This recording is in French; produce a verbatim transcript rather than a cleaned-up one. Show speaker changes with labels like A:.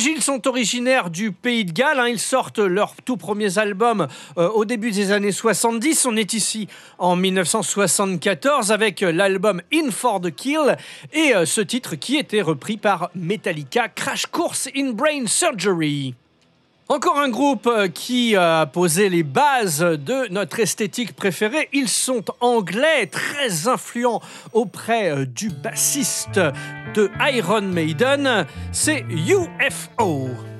A: Prodigy, ils sont originaires du Pays de Galles. Hein. Ils sortent leurs tout premiers albums euh, au début des années soixante-dix. On est ici en dix-neuf cent soixante-quatorze avec l'album In for the Kill et euh, ce titre qui était repris par Metallica, Crash Course in Brain Surgery. Encore un groupe qui a posé les bases de notre esthétique préférée. Ils sont anglais, très influents auprès du bassiste de Iron Maiden. C'est U F O.